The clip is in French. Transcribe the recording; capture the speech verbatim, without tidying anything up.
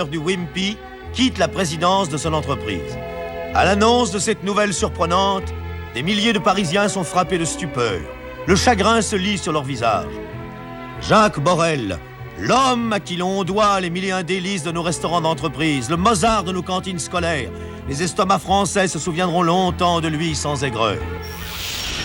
fondateur du Wimpy, quitte la présidence de son entreprise. À l'annonce de cette nouvelle surprenante, des milliers de Parisiens sont frappés de stupeur. Le chagrin se lit sur leur visage. Jacques Borel, l'homme à qui l'on doit les mille et un délices de nos restaurants d'entreprise, le Mozart de nos cantines scolaires. Les estomacs français se souviendront longtemps de lui sans aigreur.